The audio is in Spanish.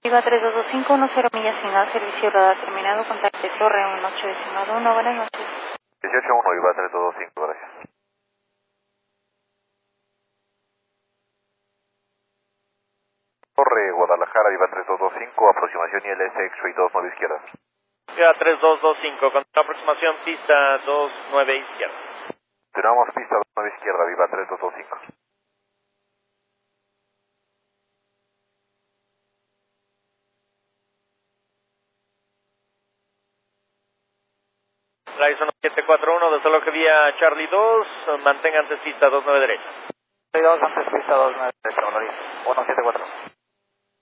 Viva 3225, 10 millas final, servicio radar terminado, contacte Torre 18 buenas noches. 18-1, Viva 3225, gracias. Torre Guadalajara, Viva 3225, aproximación ILS X-Ray 29 izquierda. Viva 3225, con aproximación pista 29 izquierda. Tenemos pista 29 izquierda, Viva 3225. Horizon 741, desaloje vía Charlie 2, mantenga antes pista 29 derecha. Charlie 2, antes pista 29 derecha, 174.